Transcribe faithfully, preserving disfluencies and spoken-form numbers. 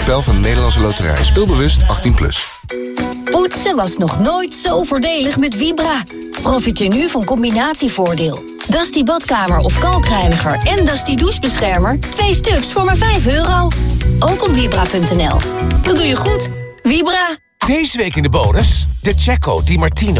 spel van de Nederlandse Loterij. Speelbewust achttien plus. Poetsen was nog nooit zo voordelig met Vibra. Profiteer nu van combinatievoordeel. Dusty badkamer of kalkreiniger en Dusty douchebeschermer. Twee stuks voor maar vijf euro. Ook op vibra punt n l. Dat doe je goed. Vibra. Deze week in de bonus, de Checo Di Martino